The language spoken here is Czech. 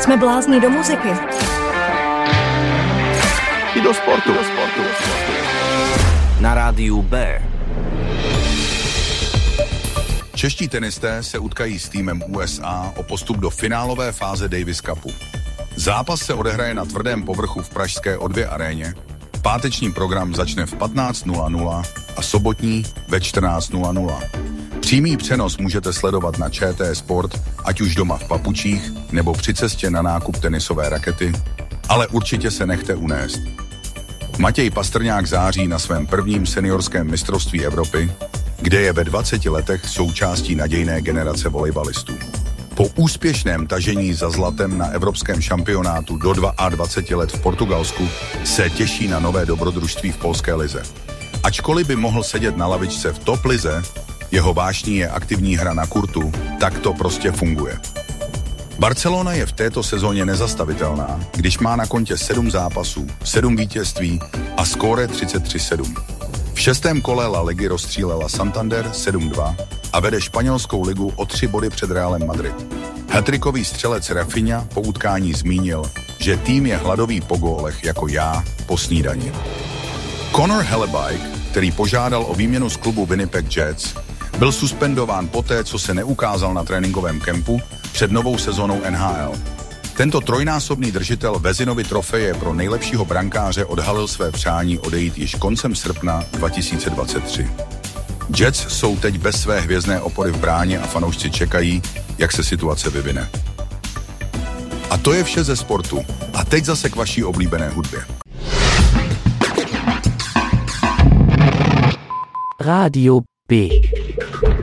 Jsme blázni do muziky. I do sportu. Na rádiu B. Čeští tenisté se utkají s týmem USA o postup do finálové fáze Davis Cupu. Zápas se odehraje na tvrdém povrchu v pražské O2 aréně. Páteční program začne v 15:00 a sobotní ve 14:00. Přímý přenos můžete sledovat na ČT Sport, ať už doma v papučích nebo při cestě na nákup tenisové rakety, ale určitě se nechte unést. Matěj Pastrňák září na svém prvním seniorském mistrovství Evropy, kde je ve 20 letech součástí nadějné generace volejbalistů. Po úspěšném tažení za zlatem na evropském šampionátu do 22 let v Portugalsku se těší na nové dobrodružství v polské lize. Ačkoliv by mohl sedět na lavičce v top lize, jeho vášní je aktivní hra na kurtu, tak to prostě funguje. Barcelona je v této sezóně nezastavitelná, když má na kontě 7 zápasů, 7 vítězství a skóre 33-7. V 6. kole La Ligy rozstřílela Santander 7-2 a vede španělskou ligu o 3 body před Realem Madrid. Hattrickový střelec Rafinha po utkání zmínil, že tým je hladový po gólech jako já po snídani. Connor Hellebuyck, který požádal o výměnu z klubu Winnipeg Jets, byl suspendován poté, co se neukázal na tréninkovém kempu před novou sezónou NHL. Tento trojnásobný držitel Vezinovy trofeje pro nejlepšího brankáře odhalil své přání odejít již koncem srpna 2023. Jets jsou teď bez své hvězdné opory v bráně a fanoušci čekají, jak se situace vyvine. A to je vše ze sportu. A teď zase k vaší oblíbené hudbě. Radio B.